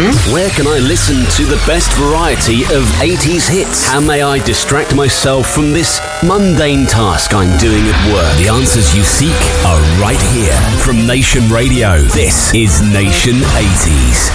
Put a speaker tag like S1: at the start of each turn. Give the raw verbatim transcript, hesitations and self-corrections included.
S1: one. Where can I listen to the best variety of eighties hits? How may I distract myself from this mundane task I'm doing at work? The answers you seek are right here. From Nation Radio, this is Nation eighties.